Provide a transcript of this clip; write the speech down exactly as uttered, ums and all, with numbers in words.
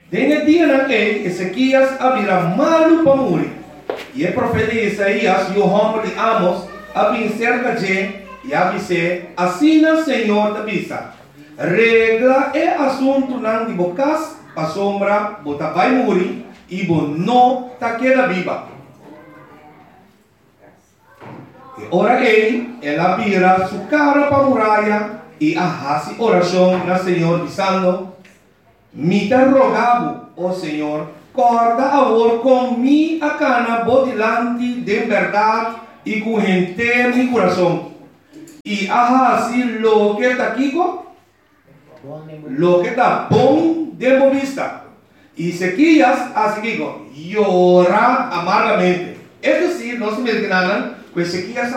Denga dia na que Ezequias abrirá malu para morrer. E o profeta Isaías e o homem de Amos abrim cerca de e avise assim o Senhor da vista. Regla é assunto não de bocas, a sombra, bota vai morrer e bo não tá queda viva. E ora ele, ela vira sua cara para a muralha e arrasa oração na Senhor dizendo: me te rogavo, ó Senhor, corda agora com mi a cana bodilante de verdade e com gente mi coração. E arrasa lo que está aqui, lo que está bom de vista. E Ezequias assim que llora amargamente. Es decir, no se me entiendan, pues Ezequias